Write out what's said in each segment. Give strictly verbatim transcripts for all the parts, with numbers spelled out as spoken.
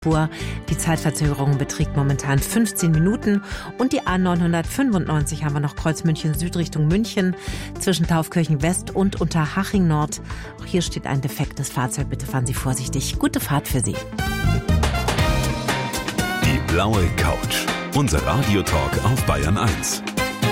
Die Zeitverzögerung beträgt momentan fünfzehn Minuten und die A neunhundertfünfundneunzig haben wir noch Kreuz München Süd Richtung München zwischen Taufkirchen West und Unterhaching Nord. Auch hier steht ein defektes Fahrzeug. Bitte fahren Sie vorsichtig. Gute Fahrt für Sie. Die blaue Couch. Unser Radiotalk auf Bayern eins.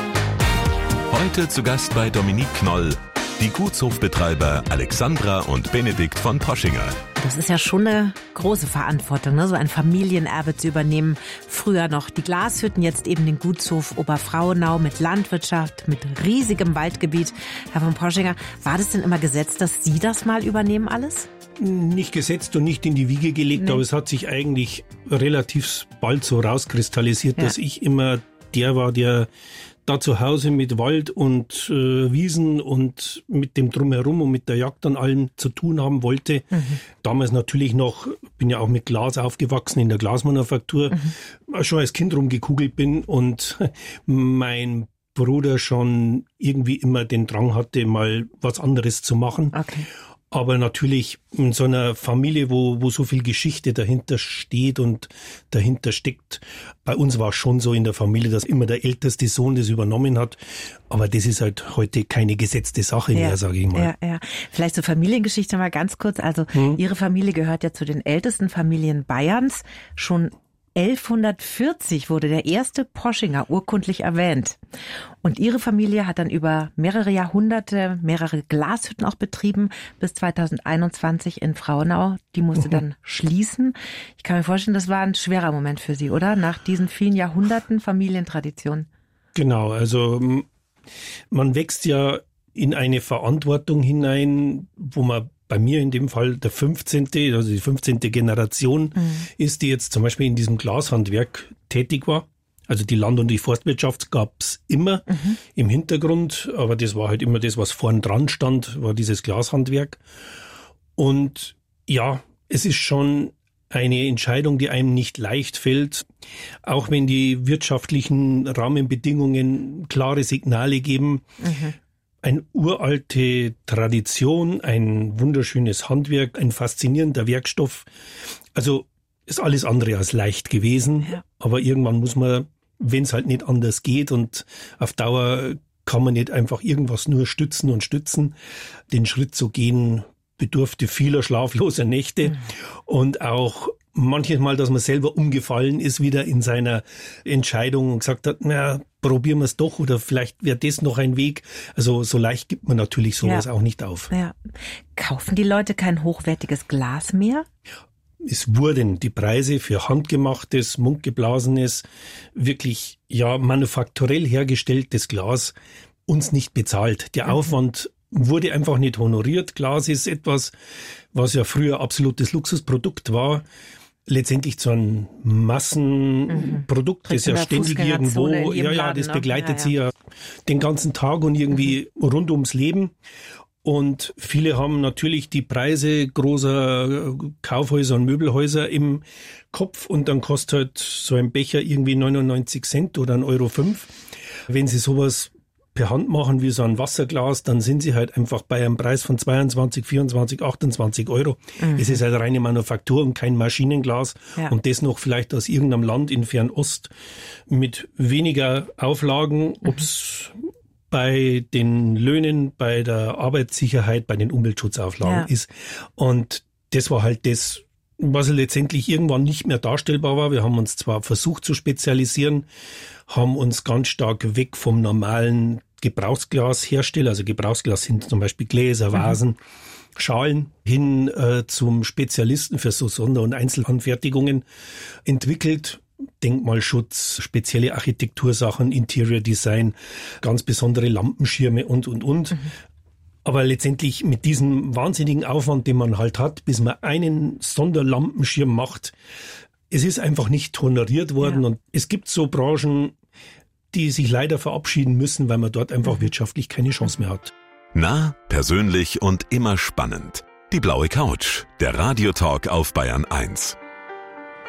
Heute zu Gast bei Dominique Knoll, die Gutshofbetreiber Alexandra und Benedikt von Poschinger. Das ist ja schon eine große Verantwortung, ne? So ein Familienerbe zu übernehmen. Früher noch die Glashütten, jetzt eben den Gutshof Oberfrauenau mit Landwirtschaft, mit riesigem Waldgebiet. Herr von Poschinger, war das denn immer gesetzt, dass Sie das mal übernehmen alles? Nicht gesetzt und nicht in die Wiege gelegt, nee. Aber es hat sich eigentlich relativ bald so rauskristallisiert, ja. dass ich immer der war, der da zu Hause mit Wald und äh, Wiesen und mit dem Drumherum und mit der Jagd an allem zu tun haben wollte. Mhm. Damals natürlich noch, bin ja auch mit Glas aufgewachsen in der Glasmanufaktur, mhm. schon als Kind rumgekugelt bin und mein Bruder schon irgendwie immer den Drang hatte, mal was anderes zu machen. Okay. Aber natürlich in so einer Familie, wo, wo so viel Geschichte dahinter steht und dahinter steckt. Bei uns war es schon so in der Familie, dass immer der älteste Sohn das übernommen hat. Aber das ist halt heute keine gesetzte Sache ja, mehr, sage ich mal. Ja, ja. Vielleicht zur Familiengeschichte mal ganz kurz. Also hm. Ihre Familie gehört ja zu den ältesten Familien Bayerns. Schon elfhundertvierzig wurde der erste Poschinger urkundlich erwähnt. Und Ihre Familie hat dann über mehrere Jahrhunderte mehrere Glashütten auch betrieben, bis zweitausendeinundzwanzig in Frauenau. Die musste dann schließen. Ich kann mir vorstellen, das war ein schwerer Moment für Sie, oder? Nach diesen vielen Jahrhunderten Familientradition. Genau, also man wächst ja in eine Verantwortung hinein, wo man bei mir in dem Fall der fünfzehnte, also die fünfzehnte Generation mhm. ist, die jetzt zum Beispiel in diesem Glashandwerk tätig war. Also die Land- und die Forstwirtschaft gab's immer mhm. im Hintergrund, aber das war halt immer das, was vorn dran stand, war dieses Glashandwerk. Und ja, es ist schon eine Entscheidung, die einem nicht leicht fällt, auch wenn die wirtschaftlichen Rahmenbedingungen klare Signale geben. Mhm. Eine uralte Tradition, ein wunderschönes Handwerk, ein faszinierender Werkstoff. Also ist alles andere als leicht gewesen. Ja. Aber irgendwann muss man, wenn es halt nicht anders geht und auf Dauer kann man nicht einfach irgendwas nur stützen und stützen. Den Schritt zu gehen bedurfte vieler schlafloser Nächte mhm. und auch manches Mal, dass man selber umgefallen ist wieder in seiner Entscheidung und gesagt hat, na, probieren wir es doch oder vielleicht wäre das noch ein Weg. Also so leicht gibt man natürlich sowas ja. auch nicht auf. Ja. Kaufen die Leute kein hochwertiges Glas mehr? Es wurden die Preise für handgemachtes, mundgeblasenes, wirklich ja manufakturell hergestelltes Glas uns nicht bezahlt. Der mhm. Aufwand wurde einfach nicht honoriert. Glas ist etwas, was ja früher absolutes Luxusprodukt war, letztendlich zu einem Massenprodukt, mhm. das ja ständig irgendwo, ja, ja, das begleitet ja, ja. sie ja den ganzen Tag und irgendwie mhm. rund ums Leben. Und viele haben natürlich die Preise großer Kaufhäuser und Möbelhäuser im Kopf und dann kostet halt so ein Becher irgendwie neunundneunzig Cent oder ein Euro fünf. Wenn sie sowas per Hand machen wie so ein Wasserglas, dann sind sie halt einfach bei einem Preis von zweiundzwanzig, vierundzwanzig, achtundzwanzig Euro. Mhm. Es ist halt reine Manufaktur und kein Maschinenglas ja. und das noch vielleicht aus irgendeinem Land in Fernost mit weniger Auflagen, mhm. ob's bei den Löhnen, bei der Arbeitssicherheit, bei den Umweltschutzauflagen ja. ist. Und das war halt das, was letztendlich irgendwann nicht mehr darstellbar war. Wir haben uns zwar versucht zu spezialisieren, haben uns ganz stark weg vom normalen Gebrauchsglashersteller, also Gebrauchsglas sind zum Beispiel Gläser, Vasen, mhm. Schalen, hin äh, zum Spezialisten für so Sonder- und Einzelhandfertigungen entwickelt. Denkmalschutz, spezielle Architektursachen, Interior Design, ganz besondere Lampenschirme und, und, und. Mhm. Aber letztendlich mit diesem wahnsinnigen Aufwand, den man halt hat, bis man einen Sonderlampenschirm macht, es ist einfach nicht honoriert worden. Ja. Und es gibt so Branchen, die sich leider verabschieden müssen, weil man dort einfach mhm. wirtschaftlich keine Chance mehr hat. Nah, persönlich und immer spannend. Die blaue Couch, der Radiotalk auf Bayern eins.